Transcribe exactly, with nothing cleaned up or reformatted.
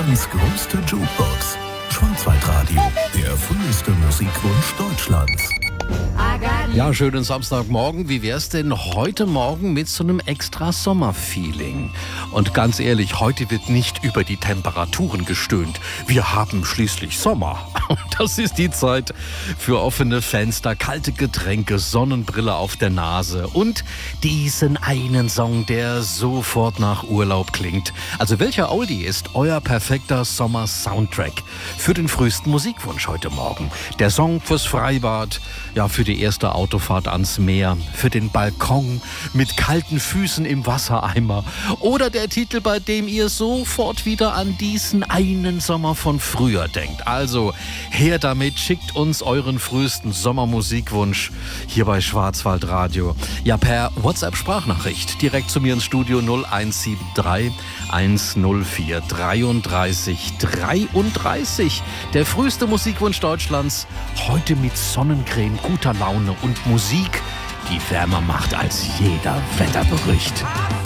Deutschlands größte Jukebox. Schwarzwaldradio, der früheste Musikwunsch Deutschlands. Ja, schönen Samstagmorgen. Wie wär's denn heute Morgen mit so einem extra Sommerfeeling? Und ganz ehrlich, heute wird nicht über die Temperaturen gestöhnt. Wir haben schließlich Sommer. Und das ist die Zeit für offene Fenster, kalte Getränke, Sonnenbrille auf der Nase und diesen einen Song, der sofort nach Urlaub klingt. Also welcher Oldie ist euer perfekter Sommer-Soundtrack für den frühesten Musikwunsch heute Morgen? Der Song fürs Freibad, ja, für die erste Autofahrt ans Meer, für den Balkon mit kalten Füßen im Wassereimer oder der Titel, bei dem ihr sofort wieder an diesen einen Sommer von früher denkt. Also her damit, schickt uns euren frühesten Sommermusikwunsch hier bei Schwarzwaldradio. Ja, per WhatsApp-Sprachnachricht direkt zu mir ins Studio null eins sieben drei eins null vier dreiunddreißig dreiunddreißig. Der früheste Musikwunsch Deutschlands, heute mit Sonnencreme, guter Laune und Musik, die wärmer macht als jeder Wetterbericht.